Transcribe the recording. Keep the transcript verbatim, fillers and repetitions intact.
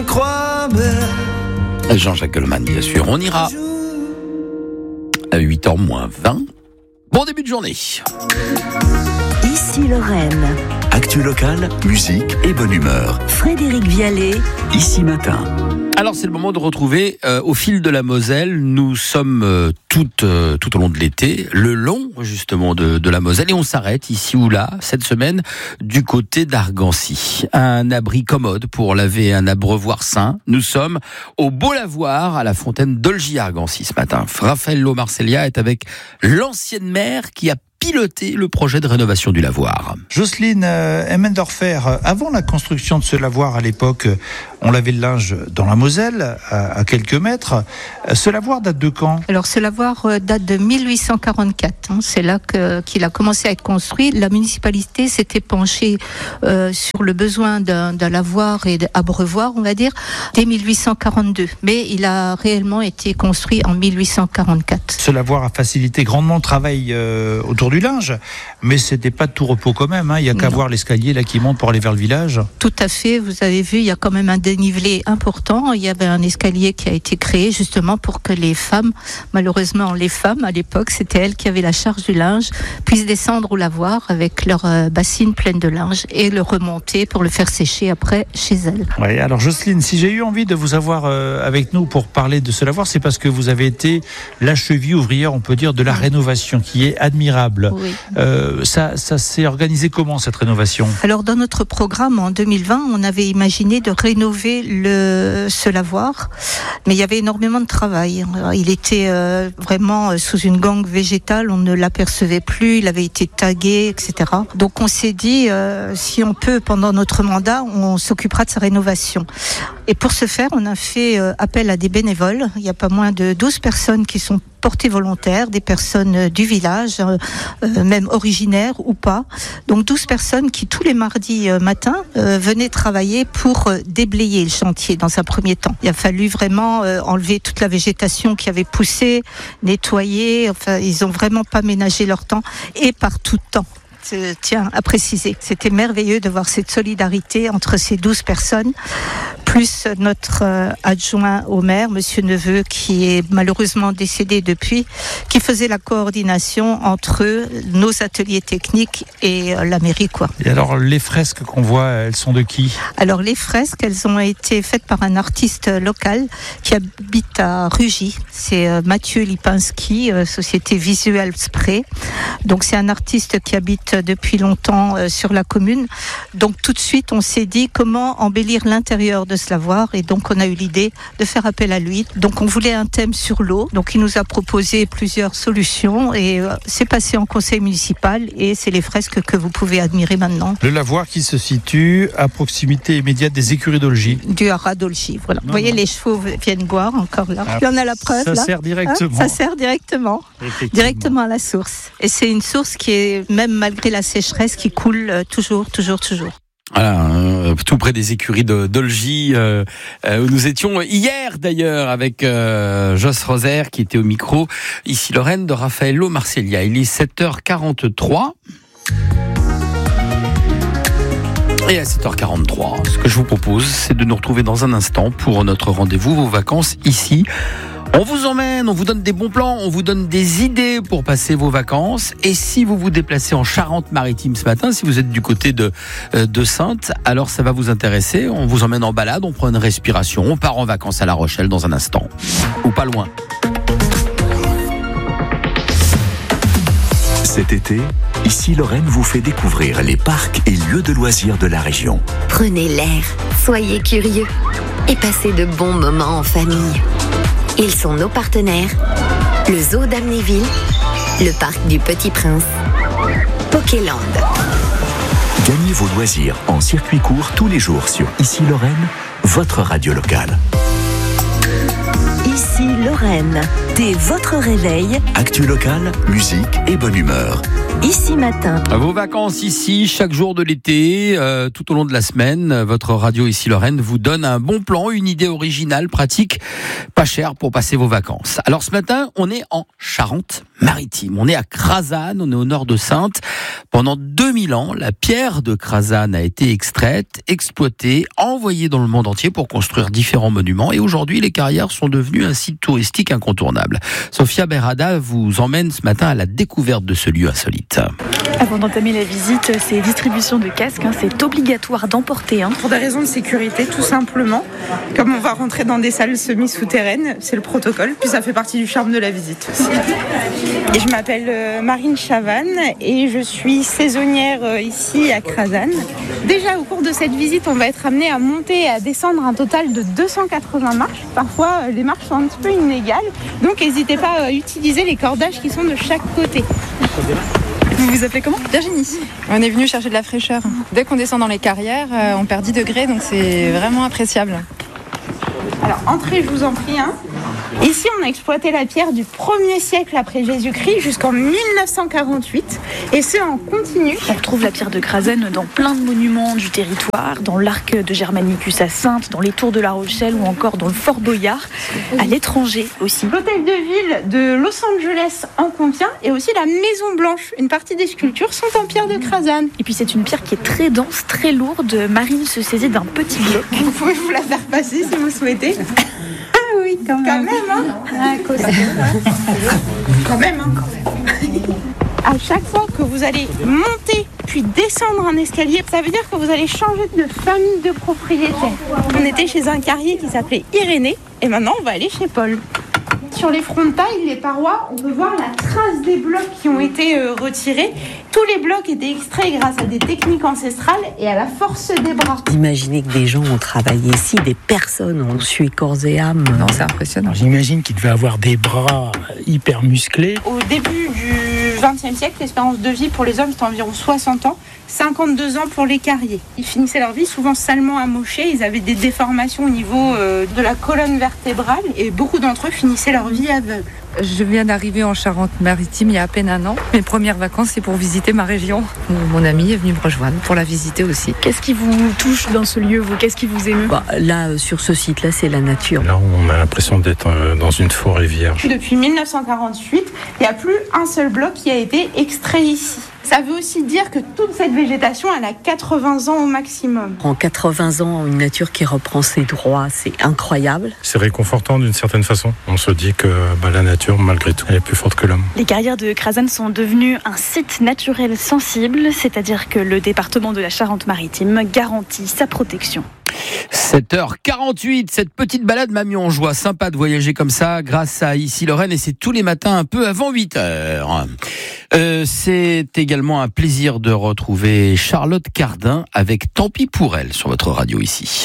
Jean-Jacques Goldman, bien sûr. On ira à huit heures moins vingt. Bon début de journée. Ici Lorraine. Actu locale, musique et bonne humeur. Frédéric Vialet. Ici matin. Alors c'est le moment de retrouver euh, au fil de la Moselle. Nous sommes euh, tout, euh, tout au long de l'été, le long justement de, de la Moselle, et on s'arrête ici ou là cette semaine du côté d'Argancy. Un abri commode pour laver un abreuvoir sain. Nous sommes au Beau Lavoir à la fontaine d'Olgy-Argancy ce matin. Raffaello Marcellia est avec l'ancienne maire qui a piloter le projet de rénovation du lavoir. Jocelyne euh, Emmendorfer, avant la construction de ce lavoir à l'époque, on lavait le linge dans la Moselle, à, à quelques mètres. Ce lavoir date de quand ? Alors ce lavoir date de mille huit cent quarante-quatre. Hein. C'est là que, qu'il a commencé à être construit. La municipalité s'était penchée euh, sur le besoin d'un, d'un lavoir et d'abreuvoir, on va dire, dès mille huit cent quarante-deux. Mais il a réellement été construit en mille huit cent quarante-quatre. Ce lavoir a facilité grandement le travail euh, autour du linge, mais c'était pas de tout repos quand même, hein. Il y a qu'à non. voir l'escalier là qui monte pour aller vers le village. Tout à fait, vous avez vu, il y a quand même un dénivelé important. Il y avait un escalier qui a été créé justement pour que les femmes, malheureusement les femmes à l'époque, c'était elles qui avaient la charge du linge, puissent descendre au lavoir avec leur euh, bassine pleine de linge et le remonter pour le faire sécher après chez elles. Ouais, alors Jocelyne, si j'ai eu envie de vous avoir euh, avec nous pour parler de ce lavoir, c'est parce que vous avez été la cheville ouvrière, on peut dire, de la rénovation qui est admirable. Oui. Euh, ça, ça s'est organisé comment cette rénovation ? Alors dans notre programme en deux mille vingt, on avait imaginé de rénover le, ce lavoir, mais il y avait énormément de travail. Il était euh, vraiment sous une gangue végétale, on ne l'apercevait plus, il avait été tagué, et cetera. Donc on s'est dit, euh, si on peut pendant notre mandat, on s'occupera de sa rénovation. Et pour ce faire, on a fait euh, appel à des bénévoles. Il n'y a pas moins de douze personnes qui sont portées volontaires, des personnes du village, euh, euh, même originaires ou pas. Donc douze personnes qui tous les mardis euh, matins euh, venaient travailler pour euh, déblayer le chantier dans un premier temps. Il a fallu vraiment euh, enlever toute la végétation qui avait poussé, nettoyer. Enfin, ils ont vraiment pas ménagé leur temps et par tout temps. Tiens, à préciser, c'était merveilleux de voir cette solidarité entre ces douze personnes, plus notre euh, adjoint au maire, Monsieur Neveu, qui est malheureusement décédé depuis, qui faisait la coordination entre nos ateliers techniques et euh, la mairie, quoi. Et alors, les fresques qu'on voit, elles sont de qui ? Alors, les fresques, elles ont été faites par un artiste local qui habite à Rugy. C'est euh, Mathieu Lipinski, euh, société Visual Spray. Donc, c'est un artiste qui habite depuis longtemps euh, sur la commune. Donc tout de suite, on s'est dit comment embellir l'intérieur de ce lavoir, et donc on a eu l'idée de faire appel à lui. Donc on voulait un thème sur l'eau. Donc il nous a proposé plusieurs solutions et euh, c'est passé en conseil municipal et c'est les fresques que vous pouvez admirer maintenant. Le lavoir qui se situe à proximité immédiate des écuries d'Olgy. Du haras d'Olgy, voilà. Non, vous voyez, non. Les chevaux viennent boire encore là. Ah, il y en a la preuve ça là. Sert directement. Hein, ça sert directement. Directement à la source. Et c'est une source qui est, même malgré la sécheresse, qui coule euh, toujours, toujours, toujours. Voilà, euh, tout près des écuries de, d'Olgy, euh, euh, où nous étions hier d'ailleurs avec euh, Joss Roser qui était au micro, ici Lorraine, de Raffaello Marcellia. Il est sept heures quarante-trois. Et à sept heures quarante-trois, ce que je vous propose, c'est de nous retrouver dans un instant pour notre rendez-vous, vos vacances ici. On vous emmène, on vous donne des bons plans, on vous donne des idées pour passer vos vacances. Et si vous vous déplacez en Charente-Maritime ce matin, si vous êtes du côté de, de Saintes, alors ça va vous intéresser. On vous emmène en balade, on prend une respiration, on part en vacances à La Rochelle dans un instant. Ou pas loin. Cet été, Ici Lorraine vous fait découvrir les parcs et lieux de loisirs de la région. Prenez l'air, soyez curieux et passez de bons moments en famille. Ils sont nos partenaires, le Zoo d'Amnéville, le Parc du Petit Prince, Pokéland. Gagnez vos loisirs en circuit court tous les jours sur Ici Lorraine, votre radio locale. Ici Lorraine. Dès votre réveil, Actu locale, musique et bonne humeur. Ici Matin. Vos vacances ici, chaque jour de l'été, euh, tout au long de la semaine, votre radio Ici Lorraine vous donne un bon plan, une idée originale, pratique, pas cher pour passer vos vacances. Alors ce matin, on est en Charente-Maritime. On est à Crasane, on est au nord de Saintes. Pendant deux mille ans, la pierre de Crasane a été extraite, exploitée, envoyée dans le monde entier pour construire différents monuments. Et aujourd'hui, les carrières sont devenues un site touristique incontournable. Sophia Berrada vous emmène ce matin à la découverte de ce lieu insolite. Avant d'entamer la visite, c'est distribution de casques, hein, c'est obligatoire d'emporter un. Pour des raisons de sécurité, tout simplement. Comme on va rentrer dans des salles semi-souterraines, c'est le protocole, puis ça fait partie du charme de la visite aussi. Et je m'appelle euh, Marine Chavanne et je suis saisonnière euh, ici à Crasane. Déjà au cours de cette visite, on va être amené à monter et à descendre un total de deux cent quatre-vingts marches. Parfois, euh, les marches sont un petit peu inégales, donc n'hésitez pas à utiliser les cordages qui sont de chaque côté. Vous vous appelez comment ? Virginie. On est venu chercher de la fraîcheur. Dès qu'on descend dans les carrières, euh, on perd dix degrés, donc c'est vraiment appréciable. Alors, entrez, je vous en prie. Hein. Ici, on a exploité la pierre du premier siècle après Jésus-Christ jusqu'en mille neuf cent quarante-huit, et ce en continu. On retrouve la pierre de Crasane dans plein de monuments du territoire, dans l'arc de Germanicus à Saintes, dans les tours de La Rochelle ou encore dans le Fort Boyard, à l'étranger aussi. L'hôtel de ville de Los Angeles en contient, et aussi la Maison Blanche. Une partie des sculptures sont en pierre de Crasane. Et puis c'est une pierre qui est très dense, très lourde. Marine se saisit d'un petit bloc. Vous pouvez vous la faire passer si vous souhaitez. Ah oui, quand même. Quand même, hein. Ah, quand même, hein. À chaque fois que vous allez monter puis descendre un escalier, ça veut dire que vous allez changer de famille de propriétaire. On était chez un carrier qui s'appelait Irénée et maintenant on va aller chez Paul. Sur les frontailles, les parois, on peut voir la trace des blocs qui ont été euh, retirés. Tous les blocs étaient extraits grâce à des techniques ancestrales et à la force des bras. Imaginez que des gens ont travaillé ici, des personnes ont sué corps et âme. Non, c'est impressionnant. J'imagine qu'ils devaient avoir des bras hyper musclés. Au début du vingtième siècle, l'espérance de vie pour les hommes c'était environ soixante ans, cinquante-deux ans pour les carriers. Ils finissaient leur vie souvent salement amochés, ils avaient des déformations au niveau euh, de la colonne vertébrale et beaucoup d'entre eux finissaient leur vie aveugles. Je viens d'arriver en Charente-Maritime il y a à peine un an. Mes premières vacances, c'est pour visiter ma région. Mon ami est venu me rejoindre pour la visiter aussi. Qu'est-ce qui vous touche dans ce lieu, vous ? Qu'est-ce qui vous émeut ? Bah, là, sur ce site-là, c'est la nature. Là, on a l'impression d'être dans une forêt vierge. Depuis mille neuf cent quarante-huit, il n'y a plus un seul bloc qui a été extrait ici. Ça veut aussi dire que toute cette végétation, elle a quatre-vingts ans au maximum. En quatre-vingts ans, une nature qui reprend ses droits, c'est incroyable. C'est réconfortant d'une certaine façon. On se dit que bah, la nature, malgré tout, elle est plus forte que l'homme. Les carrières de Crasane sont devenues un site naturel sensible, c'est-à-dire que le département de la Charente-Maritime garantit sa protection. sept heures quarante-huit, cette petite balade m'a mis en joie. Sympa de voyager comme ça grâce à Ici Lorraine, et c'est tous les matins un peu avant huit heures. Euh, c'est également un plaisir de retrouver Charlotte Cardin avec Tant pis pour elle sur votre radio ici.